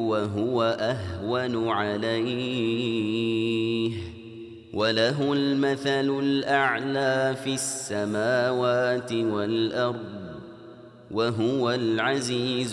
وهو أهون عليه، وله المثل الأعلى في السماوات والأرض، وهو العزيز